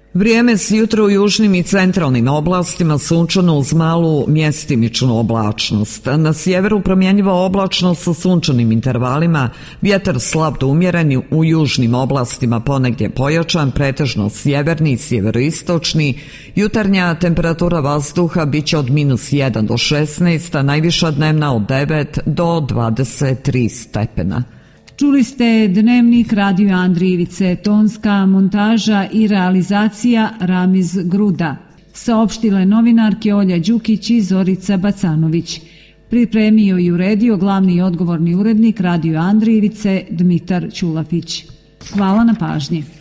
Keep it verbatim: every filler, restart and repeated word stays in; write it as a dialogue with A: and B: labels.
A: Vrijeme s jutra u južnim i centralnim oblastima sunčano uz malu mjestimičnu oblačnost. Na sjeveru promjenjiva oblačnost sa sunčanim intervalima, vjetar slab do umjeren, u južnim oblastima ponegdje pojačan, pretežno sjeverni i sjeveroistočni. Jutarnja temperatura vazduha bit će od minus jedan do šesnaest, a najviša dnevna od devet do dvadeset tri stepena.
B: Čuli ste Dnevnik Radio Andrije Ivice, tonska montaža i realizacija Ramiz Gruda. Saopštile novinarke Olja Đukić i Zorica Bacanović. Pripremio i uredio glavni i odgovorni urednik Radio Andrije Ivice Dmitar Ćulafić. Hvala na pažnji.